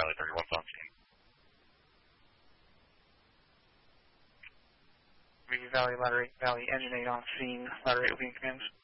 Charlie 31's on scene. Valley, Ladder 8, Valley, Engine 8 on scene, Ladder 8 will be in commands.